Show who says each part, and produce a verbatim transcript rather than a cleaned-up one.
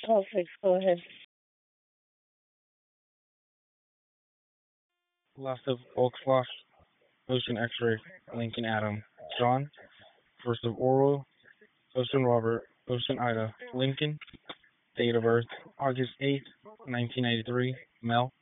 Speaker 1: Okay, go ahead.
Speaker 2: Last of Volkswagen, Ocean X-ray, Lincoln Adam, John, First of Oral, Ocean Robert, Ocean Ida, Lincoln, date of birth, August eighth, nineteen ninety-three, Mel,